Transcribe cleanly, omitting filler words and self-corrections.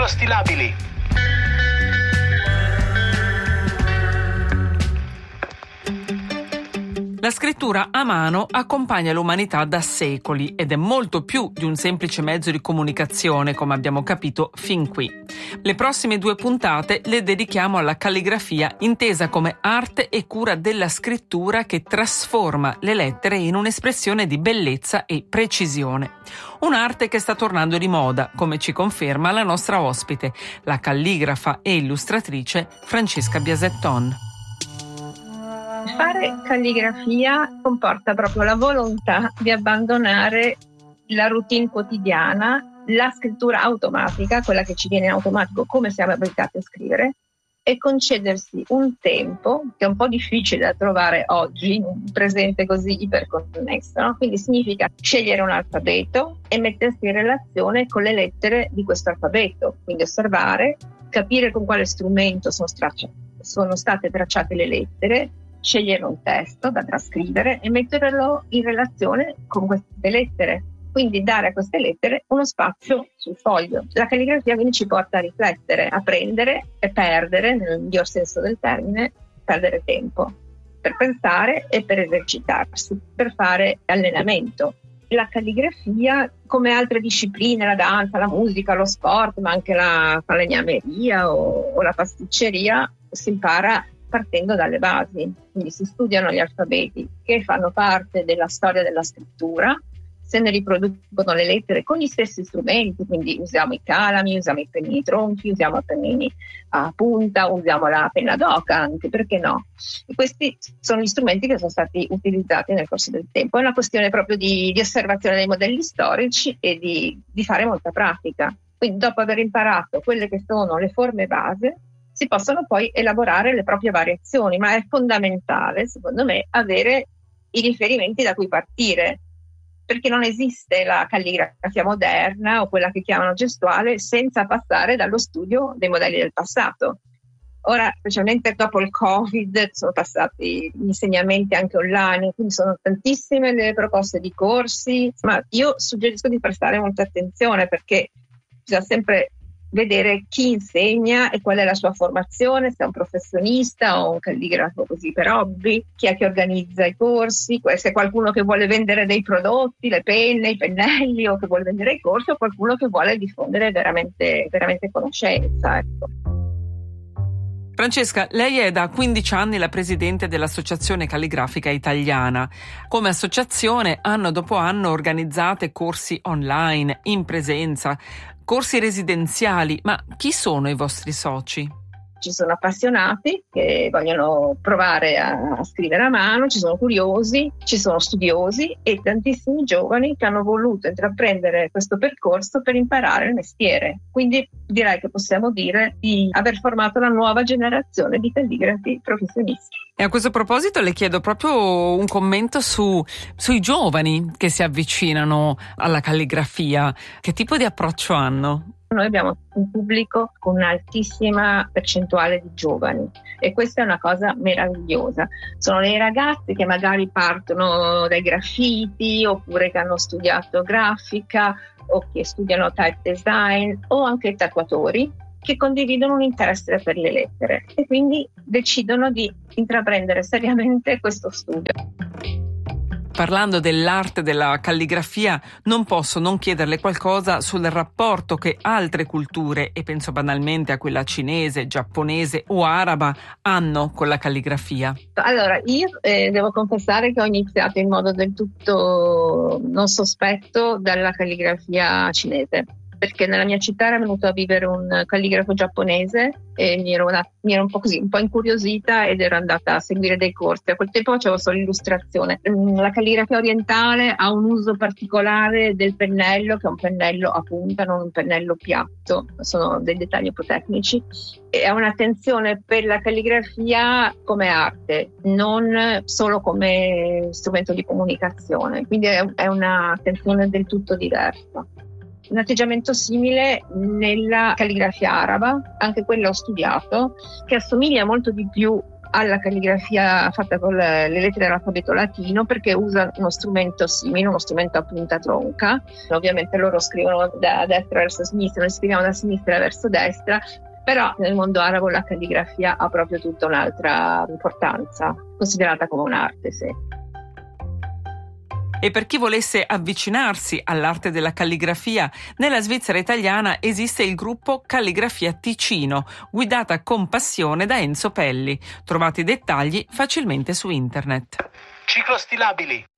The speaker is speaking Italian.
microstilabili. La scrittura a mano accompagna l'umanità da secoli ed è molto più di un semplice mezzo di comunicazione, come abbiamo capito fin qui. Le prossime 2 puntate le dedichiamo alla calligrafia, intesa come arte e cura della scrittura che trasforma le lettere in un'espressione di bellezza e precisione. Un'arte che sta tornando di moda, come ci conferma la nostra ospite, la calligrafa e illustratrice Francesca Biasetton. Fare calligrafia comporta proprio la volontà di abbandonare la routine quotidiana, la scrittura automatica, quella che ci viene in automatico come siamo abituati a scrivere, e concedersi un tempo che è un po' difficile da trovare oggi, in un presente così iperconnesso, no? Quindi significa scegliere un alfabeto e mettersi in relazione con le lettere di questo alfabeto, quindi osservare, capire con quale strumento sono state tracciate le lettere, scegliere un testo da trascrivere e metterlo in relazione con queste lettere. Quindi dare a queste lettere uno spazio sul foglio. La calligrafia quindi ci porta a riflettere, a prendere e perdere, nel miglior senso del termine, perdere tempo per pensare e per esercitarsi, per fare allenamento. La calligrafia, come altre discipline, la danza, la musica, lo sport, ma anche la falegnameria o la pasticceria, si impara partendo dalle basi. Quindi si studiano gli alfabeti che fanno parte della storia della scrittura, se ne riproducono le lettere con gli stessi strumenti, quindi usiamo i calami, usiamo i pennini tronchi, usiamo i pennini a punta, usiamo la penna d'oca anche, perché no? E questi sono gli strumenti che sono stati utilizzati nel corso del tempo. È una questione proprio di osservazione dei modelli storici e di fare molta pratica. Quindi dopo aver imparato quelle che sono le forme base, si possono poi elaborare le proprie variazioni, ma è fondamentale, secondo me, avere i riferimenti da cui partire, perché non esiste la calligrafia moderna o quella che chiamano gestuale senza passare dallo studio dei modelli del passato. Ora, specialmente dopo il Covid, sono passati gli insegnamenti anche online, quindi sono tantissime le proposte di corsi, ma io suggerisco di prestare molta attenzione, perché bisogna sempre vedere chi insegna e qual è la sua formazione, se è un professionista o un calligrafo così per hobby, chi è che organizza i corsi, se è qualcuno che vuole vendere dei prodotti, le penne, i pennelli, o che vuole vendere i corsi, o qualcuno che vuole diffondere veramente conoscenza, ecco. Francesca, lei è da 15 anni la presidente dell'Associazione Calligrafica Italiana. Come associazione, anno dopo anno organizzate corsi online, in presenza, corsi residenziali, ma chi sono i vostri soci? Ci sono appassionati che vogliono provare a scrivere a mano, ci sono curiosi, ci sono studiosi e tantissimi giovani che hanno voluto intraprendere questo percorso per imparare il mestiere. Quindi direi che possiamo dire di aver formato la nuova generazione di calligrafi professionisti. E a questo proposito le chiedo proprio un commento sui giovani che si avvicinano alla calligrafia. Che tipo di approccio hanno? Noi abbiamo un pubblico con un'altissima percentuale di giovani e questa è una cosa meravigliosa. Sono dei ragazzi che magari partono dai graffiti, oppure che hanno studiato grafica o che studiano type design, o anche tatuatori che condividono un interesse per le lettere e quindi decidono di intraprendere seriamente questo studio. Parlando dell'arte della calligrafia, non posso non chiederle qualcosa sul rapporto che altre culture, e penso banalmente a quella cinese, giapponese o araba, hanno con la calligrafia. Allora, io devo confessare che ho iniziato in modo del tutto non sospetto dalla calligrafia cinese, perché nella mia città era venuto a vivere un calligrafo giapponese e mi ero un po' così, un po' incuriosita ed ero andata a seguire dei corsi. A quel tempo facevo solo illustrazione. La calligrafia orientale ha un uso particolare del pennello, che è un pennello a punta, non un pennello piatto, sono dei dettagli un po' tecnici, e ha un'attenzione per la calligrafia come arte, non solo come strumento di comunicazione, quindi è un'attenzione del tutto diversa. Un atteggiamento simile nella calligrafia araba, anche quella ho studiato, che assomiglia molto di più alla calligrafia fatta con le lettere dell'alfabeto latino, perché usa uno strumento simile, uno strumento a punta tronca. Ovviamente loro scrivono da destra verso sinistra, noi scriviamo da sinistra verso destra, però nel mondo arabo la calligrafia ha proprio tutta un'altra importanza, considerata come un'arte, sì. E per chi volesse avvicinarsi all'arte della calligrafia, nella Svizzera italiana esiste il gruppo Calligrafia Ticino, guidata con passione da Enzo Pelli. Trovate i dettagli facilmente su internet. Ciclostilabili.